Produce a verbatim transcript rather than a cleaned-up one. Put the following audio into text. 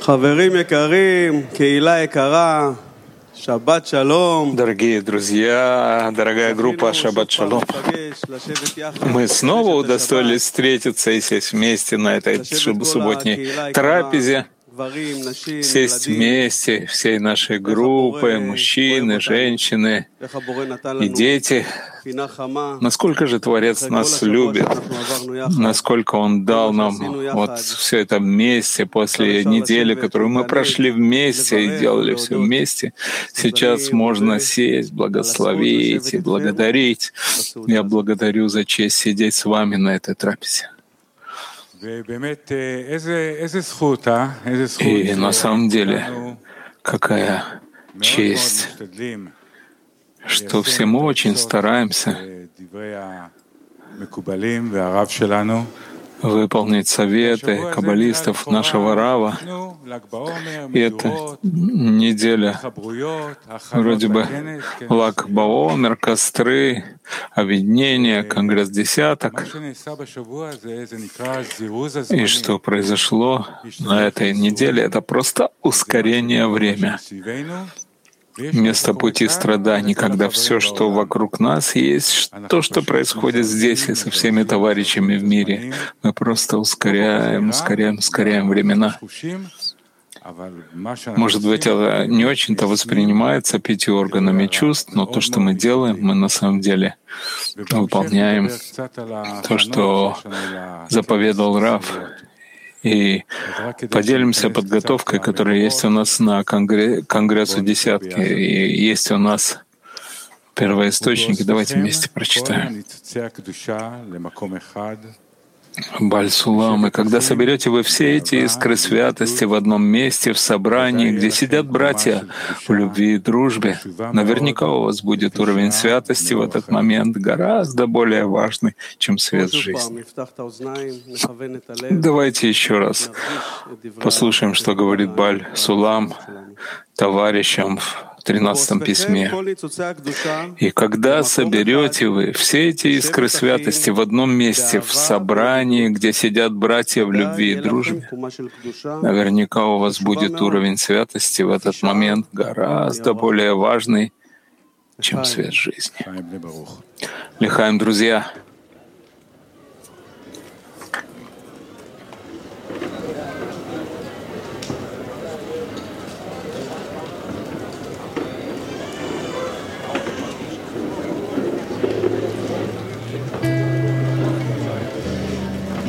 חברים יקרים, קהילה יקרה, שבת שלום. Дорогие друзья, дорогая группа Шаббат Шалом, мы снова удостоились встретиться и сесть вместе на этой субботней трапезе, сесть вместе всей нашей группы, мужчины, женщины и дети. Насколько же Творец нас любит, насколько Он дал нам вот все это вместе после недели, которую мы прошли вместе и делали все вместе. Сейчас можно сесть, благословить и благодарить. Я благодарю за честь сидеть с вами на этой трапезе. И на самом деле, какая честь, что все мы очень стараемся выполнить советы каббалистов нашего Рава. И эта неделя вроде бы Лаг Баомер, костры, объединение, конгресс десяток. И что произошло на этой неделе, это просто ускорение времени. Вместо пути страданий, когда все, что вокруг нас, есть то, что происходит здесь и со всеми товарищами в мире. Мы просто ускоряем, ускоряем, ускоряем времена. Может быть, это не очень-то воспринимается пятью органами чувств, но то, что мы делаем, мы на самом деле выполняем то, что заповедал Рав. И поделимся подготовкой, которая есть у нас на конгре- конгрессу десятки, и есть у нас первоисточники. Давайте вместе прочитаем. Баль Сулам, и когда соберете вы все эти искры святости в одном месте, в собрании, где сидят братья в любви и дружбе, наверняка у вас будет уровень святости в этот момент гораздо более важный, чем свет жизни. Давайте еще раз послушаем, что говорит Баль Сулам товарищам в тринадцатом письме. «И когда соберете вы все эти искры святости в одном месте, в собрании, где сидят братья в любви и дружбе, наверняка у вас будет уровень святости в этот момент гораздо более важный, чем свет жизни». Лихаим, друзья!